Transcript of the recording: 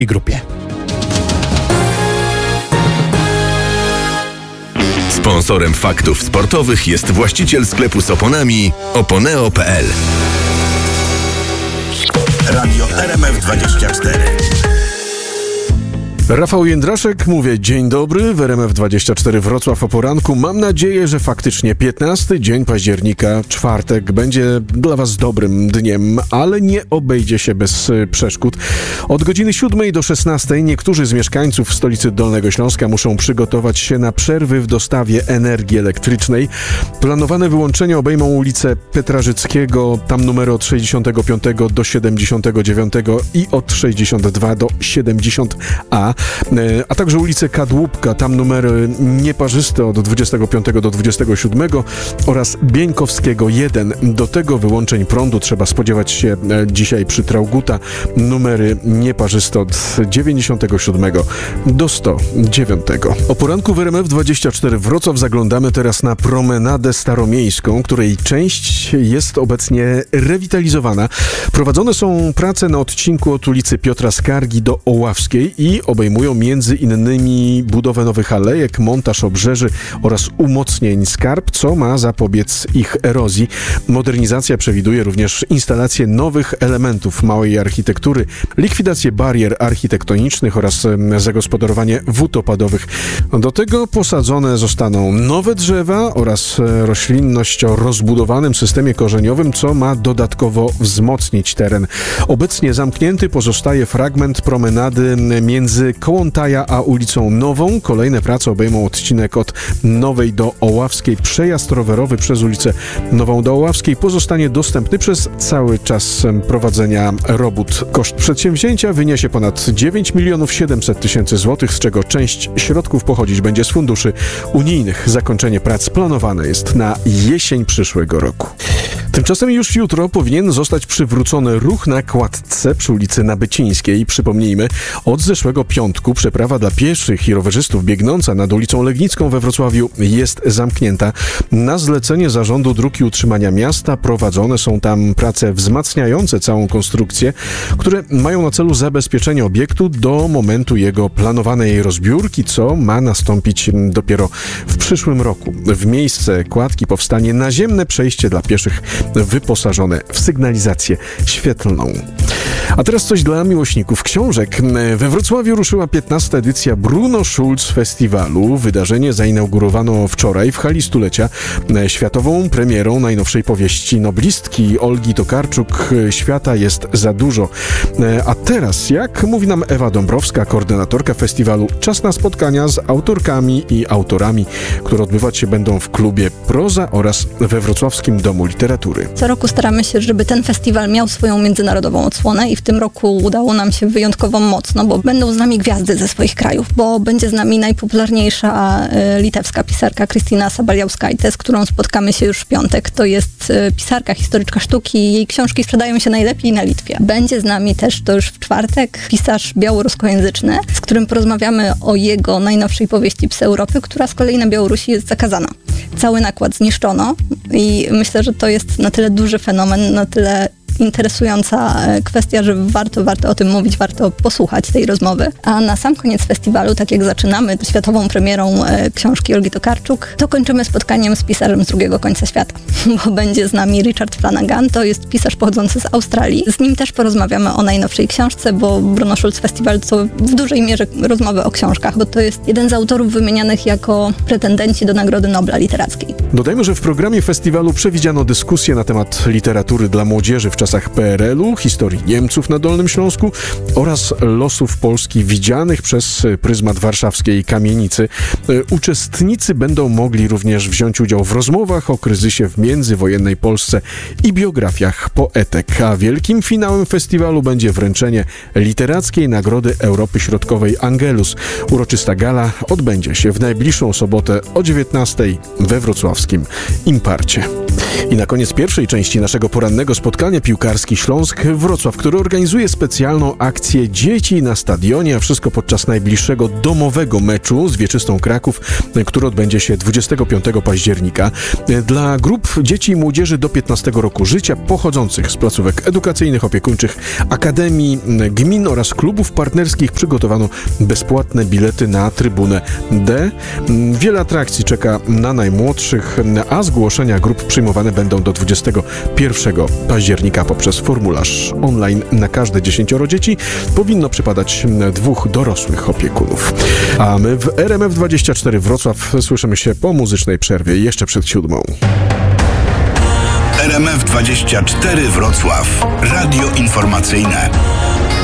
i grupie. Sponsorem faktów sportowych jest właściciel sklepu z oponami Oponeo.pl. Radio RMF24. Rafał Jędraszek, mówię dzień dobry w RMF24 Wrocław o poranku. Mam nadzieję, że faktycznie 15 dzień października, czwartek, będzie dla Was dobrym dniem, ale nie obejdzie się bez przeszkód. Od godziny 7 do 16 niektórzy z mieszkańców stolicy Dolnego Śląska muszą przygotować się na przerwy w dostawie energii elektrycznej. Planowane wyłączenia obejmą ulicę Petrarzyckiego, tam numery od 65 do 79 i od 62 do 70A. A także ulicę Kadłubka, tam numery nieparzyste od 25 do 27 oraz Bieńkowskiego 1. Do tego wyłączeń prądu trzeba spodziewać się dzisiaj przy Trauguta, numery nieparzyste od 97 do 109. O poranku w RMF24 Wrocław zaglądamy teraz na promenadę staromiejską, której część jest obecnie rewitalizowana. Prowadzone są prace na odcinku od ulicy Piotra Skargi do Oławskiej i obejmują między innymi budowę nowych alejek, montaż obrzeży oraz umocnień skarp, co ma zapobiec ich erozji. Modernizacja przewiduje również instalację nowych elementów małej architektury, likwidację barier architektonicznych oraz zagospodarowanie wód opadowych. Do tego posadzone zostaną nowe drzewa oraz roślinność o rozbudowanym systemie korzeniowym, co ma dodatkowo wzmocnić teren. Obecnie zamknięty pozostaje fragment promenady między Kołątaja a ulicą Nową. Kolejne prace obejmą odcinek od Nowej do Oławskiej. Przejazd rowerowy przez ulicę Nową do Oławskiej pozostanie dostępny przez cały czas prowadzenia robót. Koszt przedsięwzięcia wyniesie ponad 9 700 000 złotych, z czego część środków pochodzić będzie z funduszy unijnych. Zakończenie prac planowane jest na jesień przyszłego roku. Tymczasem już jutro powinien zostać przywrócony ruch na kładce przy ulicy Nabycińskiej. Przypomnijmy, od zeszłego piątku przeprawa dla pieszych i rowerzystów biegnąca nad ulicą Legnicką we Wrocławiu jest zamknięta. Na zlecenie Zarządu Dróg i Utrzymania Miasta prowadzone są tam prace wzmacniające całą konstrukcję, które mają na celu zabezpieczenie obiektu do momentu jego planowanej rozbiórki, co ma nastąpić dopiero w przyszłym roku. W miejsce kładki powstanie naziemne przejście dla pieszych wyposażone w sygnalizację świetlną. A teraz coś dla miłośników książek. We Wrocławiu ruszyła 15. edycja Bruno Schulz Festiwalu. Wydarzenie zainaugurowano wczoraj w hali stulecia światową premierą najnowszej powieści noblistki Olgi Tokarczuk „Świata jest za dużo”. A teraz, jak mówi nam Ewa Dąbrowska, koordynatorka festiwalu, czas na spotkania z autorkami i autorami, które odbywać się będą w klubie Proza oraz we Wrocławskim Domu Literatury. Co roku staramy się, żeby ten festiwal miał swoją międzynarodową odsłonę i w tym roku udało nam się wyjątkowo mocno, bo będą z nami gwiazdy ze swoich krajów, bo będzie z nami najpopularniejsza litewska pisarka Krystyna Sabaliauskaitė, z którą spotkamy się już w piątek. To jest pisarka, historyczka sztuki. Jej książki sprzedają się najlepiej na Litwie. Będzie z nami też, to już w czwartek, pisarz białoruskojęzyczny, z którym porozmawiamy o jego najnowszej powieści Psy Europy, która z kolei na Białorusi jest zakazana. Cały nakład zniszczono i myślę, że to jest na tyle duży fenomen, na tyle interesująca kwestia, że warto o tym mówić, warto posłuchać tej rozmowy. A na sam koniec festiwalu, tak jak zaczynamy światową premierą książki Olgi Tokarczuk, to kończymy spotkaniem z pisarzem z drugiego końca świata, bo będzie z nami Richard Flanagan, to jest pisarz pochodzący z Australii. Z nim też porozmawiamy o najnowszej książce, bo Bruno Schulz Festival to w dużej mierze rozmowy o książkach, bo to jest jeden z autorów wymienianych jako pretendenci do Nagrody Nobla Literackiej. Dodajmy, że w programie festiwalu przewidziano dyskusję na temat literatury dla młodzieży w czasach PRL-u, historii Niemców na Dolnym Śląsku oraz losów Polski widzianych przez pryzmat warszawskiej kamienicy. Uczestnicy będą mogli również wziąć udział w rozmowach o kryzysie w międzywojennej Polsce i biografiach poetek. A wielkim finałem festiwalu będzie wręczenie Literackiej Nagrody Europy Środkowej Angelus. Uroczysta gala odbędzie się w najbliższą sobotę o 19:00 we wrocławskim Imparcie. I na koniec pierwszej części naszego porannego spotkania Piłkarski Śląsk Wrocław, który organizuje specjalną akcję Dzieci na stadionie, a wszystko podczas najbliższego domowego meczu z Wieczystą Kraków, który odbędzie się 25 października. Dla grup dzieci i młodzieży do 15 roku życia pochodzących z placówek edukacyjnych, opiekuńczych, akademii, gmin oraz klubów partnerskich przygotowano bezpłatne bilety na trybunę D. Wiele atrakcji czeka na najmłodszych, a zgłoszenia grup przyjmowane będą do 21 października poprzez formularz online. Na każde 10 dzieci powinno przypadać 2 dorosłych opiekunów. A my w RMF24 Wrocław słyszymy się po muzycznej przerwie jeszcze przed 7. RMF24 Wrocław. Radio informacyjne.